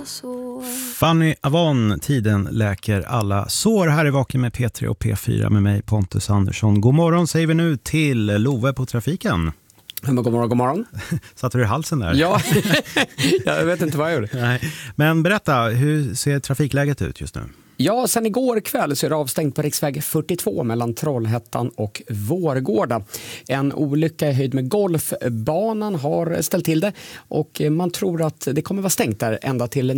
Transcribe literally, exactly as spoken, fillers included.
sår. Fanny Avon, tiden läker alla sår. Här är Vaken med P tre och P fyra med mig, Pontus Andersson. God morgon säger vi nu till Love på trafiken. God morgon, god morgon. Satte du i halsen där? Ja, jag vet inte vad jag gjorde. Nej. Men berätta, hur ser trafikläget ut just nu? Ja, sen igår kväll så är det avstängt på riksväg fyrtiotvå mellan Trollhättan och Vårgårda. En olycka i höjd med golfbanan har ställt till det och man tror att det kommer vara stängt där ända till